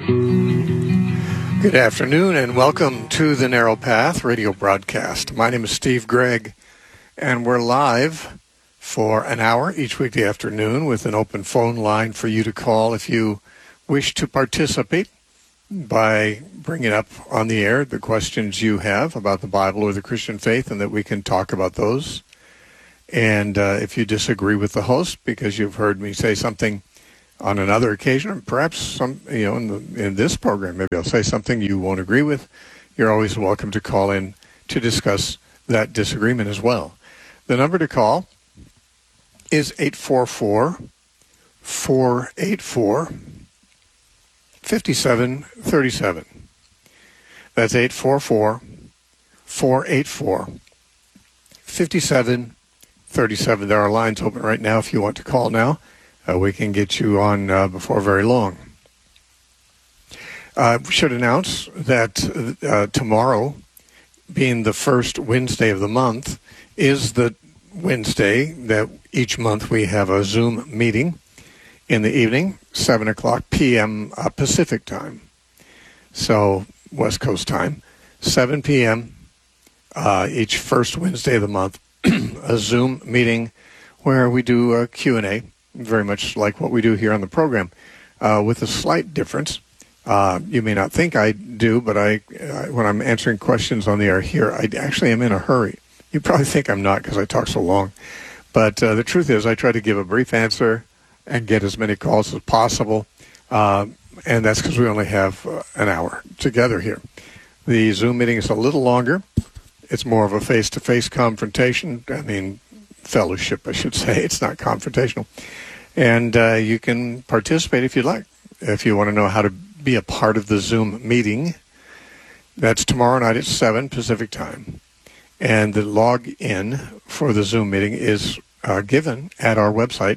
Good afternoon and welcome to the Narrow Path radio broadcast. My name is Steve Gregg and we're live for an hour each weekday afternoon with an open phone line for you to call if you wish to participate by bringing up on the air the questions you have about the Bible or the Christian faith, and that we can talk about those. And if you disagree with the host because you've heard me say something on another occasion, or perhaps in this program, maybe I'll say something you won't agree with, you're always welcome to call in to discuss that disagreement as well. The number to call is 844-484-5737. That's 844-484-5737. There are lines open right now if you want to call now. We can get you on before very long. We should announce that tomorrow, being the first Wednesday of the month, is the Wednesday that each month we have a Zoom meeting in the evening, 7 o'clock p.m. Pacific time. So West Coast time, 7 p.m. Each first Wednesday of the month, a Zoom meeting where we do a Q&A, very much like what we do here on the program, with a slight difference. You may not think I do, but when I'm answering questions on the air here, I actually am in a hurry. You probably think I'm not because I talk so long. But the truth is I try to give a brief answer and get as many calls as possible. And that's because we only have an hour together here. The Zoom meeting is a little longer. It's more of a face-to-face confrontation. Fellowship, I should say. It's not confrontational. And you can participate if you'd like. If you want to know how to be a part of the Zoom meeting, that's tomorrow night at 7 Pacific time. And the log-in for the Zoom meeting is given at our website,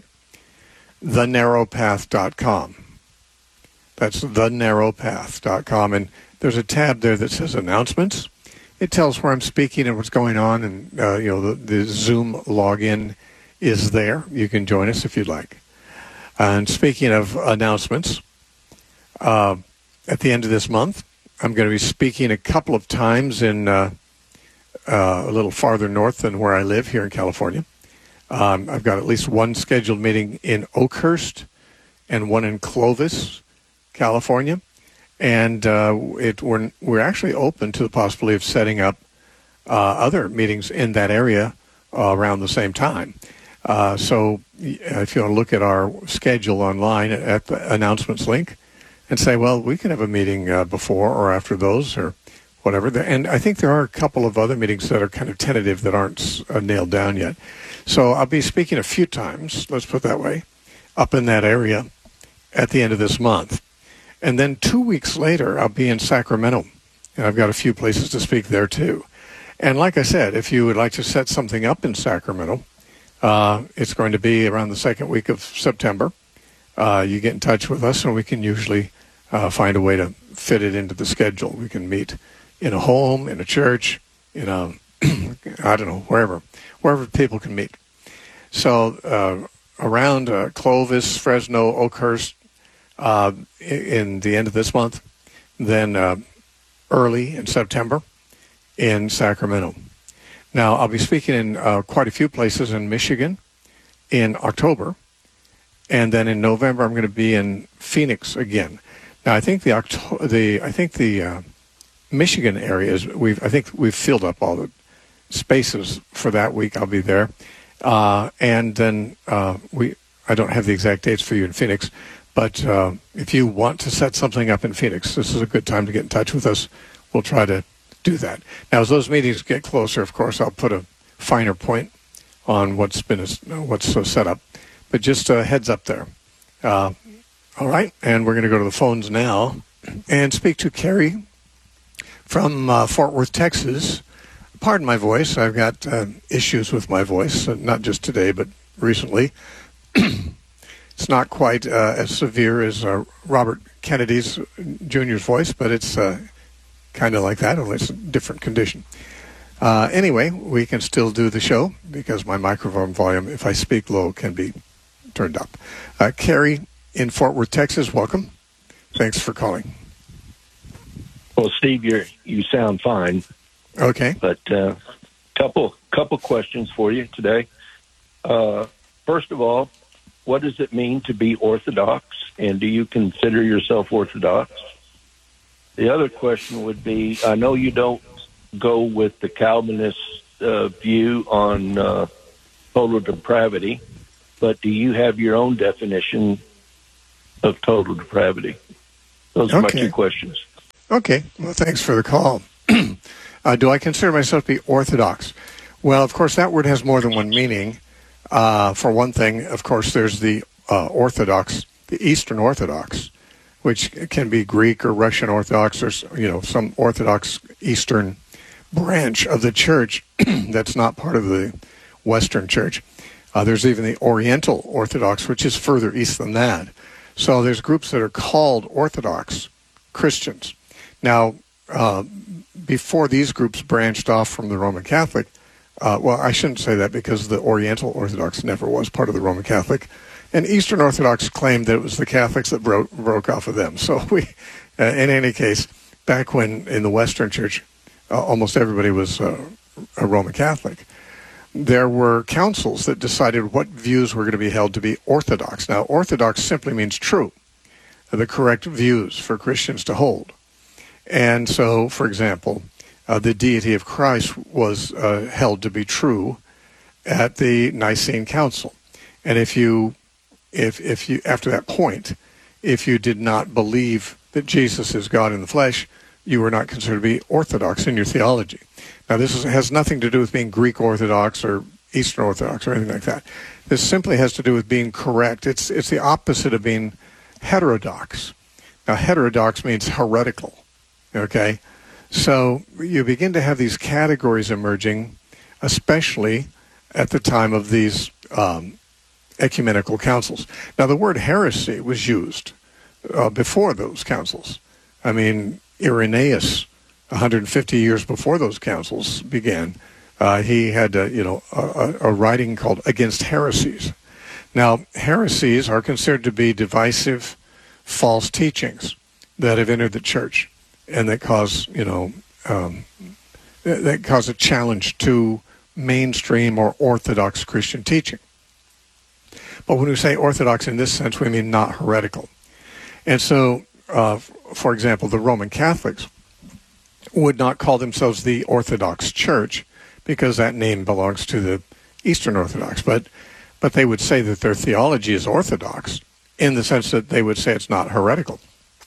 thenarrowpath.com. That's thenarrowpath.com. And there's a tab there that says announcements. It tells where I'm speaking and what's going on, and the Zoom login is there. You can join us if you'd like. And speaking of announcements, at the end of this month, I'm going to be speaking a couple of times in a little farther north than where I live here in California. I've got at least one scheduled meeting in Oakhurst and one in Clovis, California. And we're actually open to the possibility of setting up other meetings in that area around the same time. So if you want to look at our schedule online at the announcements link and say, well, we can have a meeting before or after those or whatever. And I think there are a couple of other meetings that are kind of tentative that aren't nailed down yet. So I'll be speaking a few times, let's put it that way, up in that area at the end of this month. And then 2 weeks later, I'll be in Sacramento, and I've got a few places to speak there too. And like I said, if you would like to set something up in Sacramento, it's going to be around the second week of September. You get in touch with us, and we can usually find a way to fit it into the schedule. We can meet in a home, in a church, in a, I don't know, wherever people can meet. So around Clovis, Fresno, Oakhurst, in the end of this month, then early in September in Sacramento. Now, I'll be speaking in quite a few places in Michigan in October, and then in November I'm going to be in Phoenix again. Now, I think the Michigan areas we've filled up all the spaces for that week. I'll be there, and then I don't have the exact dates for you in Phoenix. But if you want to set something up in Phoenix, this is a good time to get in touch with us. We'll try to do that. Now, as those meetings get closer, of course, I'll put a finer point on what's set up. But just a heads up there. All right, and we're going to go to the phones now and speak to Carrie from Fort Worth, Texas. Pardon my voice. I've got issues with my voice, not just today, but recently. It's not quite as severe as Robert Kennedy's Jr.'s voice, but it's kind of like that, only it's a different condition. Anyway, we can still do the show because my microphone volume, if I speak low, can be turned up. Carrie in Fort Worth, Texas, welcome. Thanks for calling. Well, Steve, you sound fine. Okay. But couple questions for you today. First of all, what does it mean to be Orthodox, and do you consider yourself Orthodox? The other question would be, I know you don't go with the Calvinist view on total depravity, but do you have your own definition of total depravity? Those are my two questions. Okay. Well, thanks for the call. Do I consider myself to be Orthodox? Well, of course, that word has more than one meaning. For one thing, of course, there's the Orthodox, the Eastern Orthodox, which can be Greek or Russian Orthodox or, some Orthodox Eastern branch of the church that's not part of the Western church. There's even the Oriental Orthodox, which is further east than that. So there's groups that are called Orthodox Christians. Now, before these groups branched off from the Roman Catholic, well, I shouldn't say that because the Oriental Orthodox never was part of the Roman Catholic, and Eastern Orthodox claimed that it was the Catholics that broke off of them. So we, in any case, back when in the Western Church, almost everybody was a Roman Catholic, there were councils that decided what views were going to be held to be orthodox. Now, orthodox simply means true, the correct views for Christians to hold. And so, for example, the deity of Christ was held to be true at the Nicene Council. And if you after that point, if you did not believe that Jesus is God in the flesh, you were not considered to be orthodox in your theology. Now, this has nothing to do with being Greek Orthodox or Eastern Orthodox or anything like that. This simply has to do with being correct. It's the opposite of being heterodox. Now, heterodox means heretical, okay? So you begin to have these categories emerging, especially at the time of these ecumenical councils. Now, the word heresy was used before those councils. I mean, Irenaeus, 150 years before those councils began, he had a writing called Against Heresies. Now, heresies are considered to be divisive, false teachings that have entered the church and that cause that cause a challenge to mainstream or orthodox Christian teaching. But when we say orthodox in this sense, we mean not heretical. And so, for example, the Roman Catholics would not call themselves the Orthodox Church because that name belongs to the Eastern Orthodox. But they would say that their theology is orthodox in the sense that they would say it's not heretical.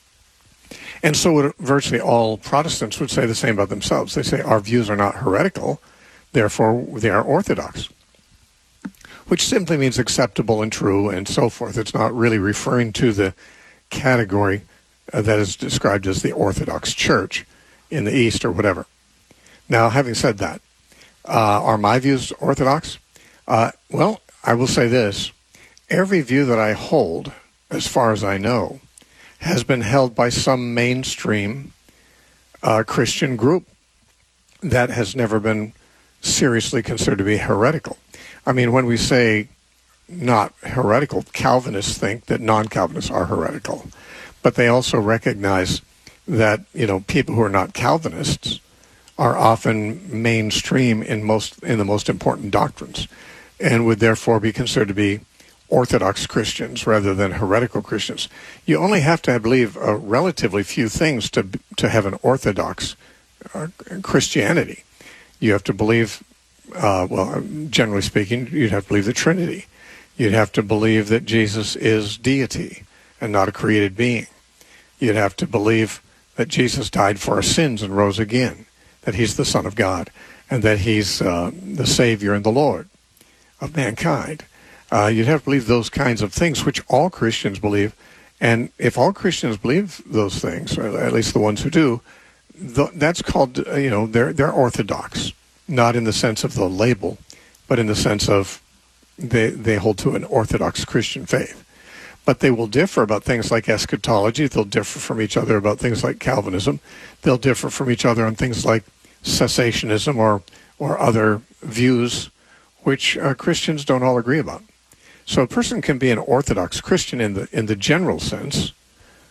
And so would virtually all Protestants would say the same about themselves. They say our views are not heretical, therefore they are orthodox, which simply means acceptable and true and so forth. It's not really referring to the category that is described as the Orthodox Church in the East or whatever. Now, having said that, are my views orthodox? Well, I will say this. Every view that I hold, as far as I know, has been held by some mainstream Christian group that has never been seriously considered to be heretical. I mean, when we say not heretical, Calvinists think that non-Calvinists are heretical. But they also recognize that, people who are not Calvinists are often mainstream in the most important doctrines and would therefore be considered to be Orthodox Christians rather than heretical Christians. You only have to believe relatively few things to have an Orthodox Christianity. You have to believe, generally speaking, you'd have to believe the Trinity. You'd have to believe that Jesus is deity and not a created being. You'd have to believe that Jesus died for our sins and rose again, that he's the Son of God, and that he's the Savior and the Lord of mankind. You'd have to believe those kinds of things, which all Christians believe. And if all Christians believe those things, or at least the ones who do, that's called, they're orthodox, not in the sense of the label, but in the sense of they hold to an Orthodox Christian faith. But they will differ about things like eschatology. They'll differ from each other about things like Calvinism. They'll differ from each other on things like cessationism or other views which Christians don't all agree about. So a person can be an Orthodox Christian in the general sense,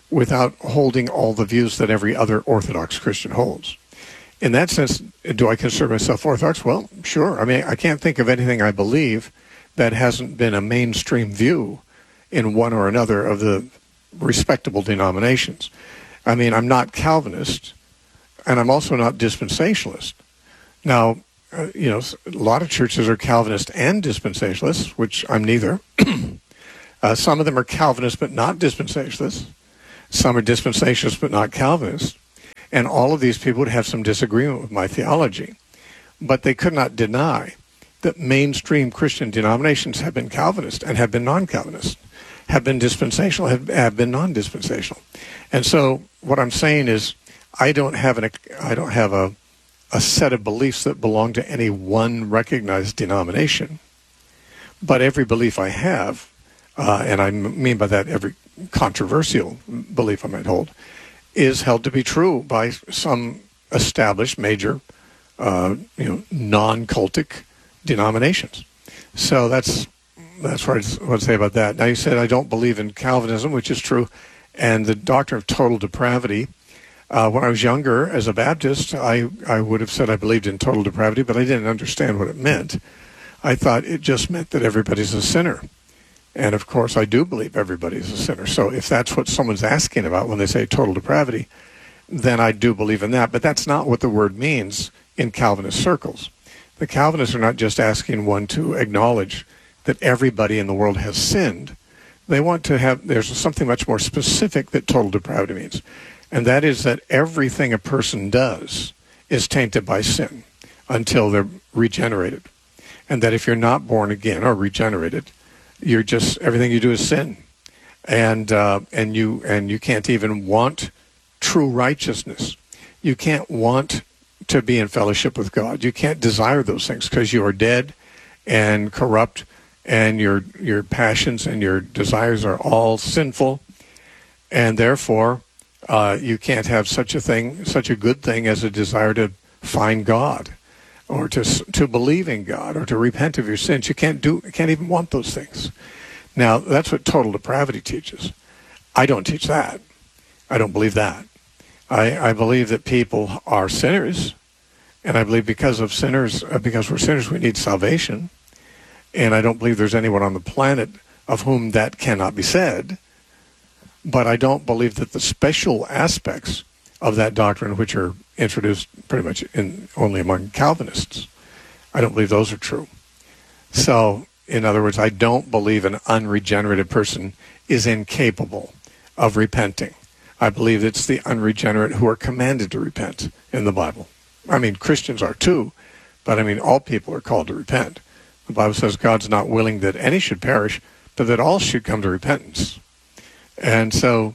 without holding all the views that every other Orthodox Christian holds. In that sense, do I consider myself Orthodox? Well, sure. I mean, I can't think of anything I believe that hasn't been a mainstream view in one or another of the respectable denominations. I mean, I'm not Calvinist, and I'm also not dispensationalist. Now, a lot of churches are Calvinist and dispensationalists, which I'm neither. Some of them are Calvinists but not dispensationalists. Some are dispensationalists but not Calvinists. And all of these people would have some disagreement with my theology. But they could not deny that mainstream Christian denominations have been Calvinist and have been non-Calvinist, have been dispensational, have been non-dispensational. And so what I'm saying is I don't have a set of beliefs that belong to any one recognized denomination. But every belief I have, and I mean by that every controversial belief I might hold, is held to be true by some established major, non-cultic denominations. So that's what I want to say about that. Now, you said I don't believe in Calvinism, which is true, and the doctrine of total depravity. When I was younger, as a Baptist, I would have said I believed in total depravity, but I didn't understand what it meant. I thought it just meant that everybody's a sinner. And of course, I do believe everybody's a sinner. So if that's what someone's asking about when they say total depravity, then I do believe in that. But that's not what the word means in Calvinist circles. The Calvinists are not just asking one to acknowledge that everybody in the world has sinned. They want to have, there's something much more specific that total depravity means. And that is that everything a person does is tainted by sin until they're regenerated. And that if you're not born again or regenerated, you're just, everything you do is sin, and you can't even want true righteousness. You can't want to be in fellowship with God. You can't desire those things because you are dead and corrupt, and your passions and your desires are all sinful, and therefore you can't have such a good thing as a desire to find God, or to believe in God, or to repent of your sins. You can't even want those things. Now, that's what total depravity teaches. I don't teach that. I don't believe that. I believe that people are sinners, and I believe because we're sinners, we need salvation. And I don't believe there's anyone on the planet of whom that cannot be said. But I don't believe that the special aspects of that doctrine, which are introduced pretty much only among Calvinists, I don't believe those are true. So, in other words, I don't believe an unregenerated person is incapable of repenting. I believe it's the unregenerate who are commanded to repent in the Bible. I mean, Christians are too, but I mean, all people are called to repent. The Bible says God's not willing that any should perish, but that all should come to repentance. And so,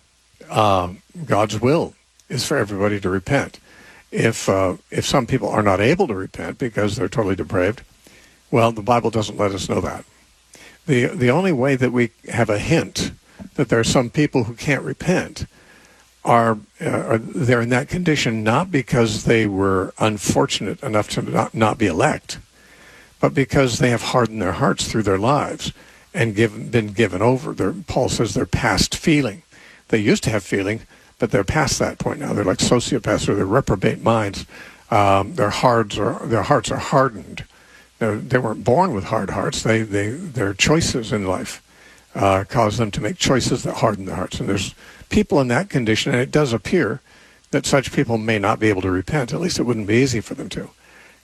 God's will is for everybody to repent. If some people are not able to repent because they're totally depraved, well, the Bible doesn't let us know that. The only way that we have a hint that there are some people who can't repent are they're in that condition not because they were unfortunate enough to not be elect, but because they have hardened their hearts through their lives and been given over. Paul says they're past feeling. They used to have feeling, but they're past that point now. They're like sociopaths, or they're reprobate minds. Their hearts are hardened. They weren't born with hard hearts. Their choices in life cause them to make choices that harden their hearts. And there's people in that condition, and it does appear that such people may not be able to repent. At least it wouldn't be easy for them to.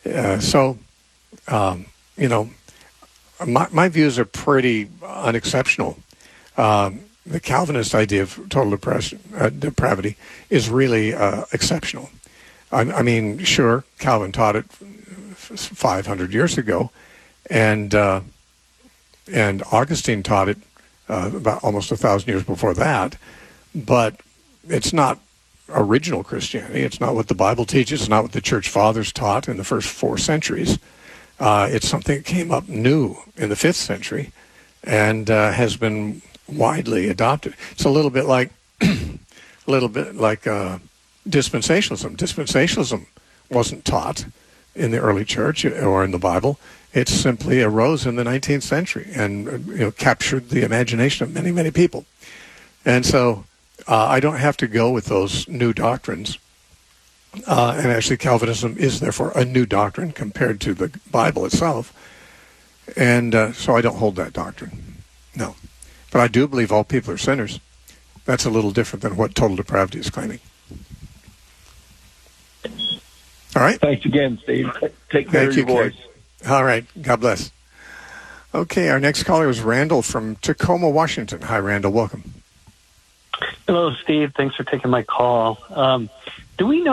My views are pretty unexceptional. The Calvinist idea of total depravity is really exceptional. I mean, sure, Calvin taught it 500 years ago, and Augustine taught it about almost 1,000 years before that. But it's not original Christianity. It's not what the Bible teaches. It's not what the church fathers taught in the first 4 centuries. It's something that came up new in the 5th century and has been widely adopted. It's a little bit like dispensationalism. Dispensationalism wasn't taught in the early church or in the Bible. It simply arose in the 19th century and captured the imagination of many, many people. And so I don't have to go with those new doctrines. And actually, Calvinism is therefore a new doctrine compared to the Bible itself. And so I don't hold that doctrine. No. But I do believe all people are sinners. That's a little different than what total depravity is claiming. All right. Thanks again, Steve. Take care of your voice. All right. God bless. Okay, our next caller is Randall from Tacoma, Washington. Hi, Randall. Welcome. Hello, Steve. Thanks for taking my call. Do we know